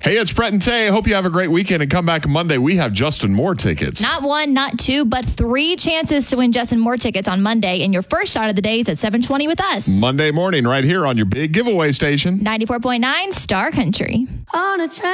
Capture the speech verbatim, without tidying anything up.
Hey, it's Brett and Tay. Hope you have a great weekend and come back Monday. We have Justin Moore tickets. Not one, not two, but three chances to win Justin Moore tickets on Monday. And your first shot of the day is at seven twenty with us. Monday morning right here on your big giveaway station. ninety-four point nine Star Country. On a train.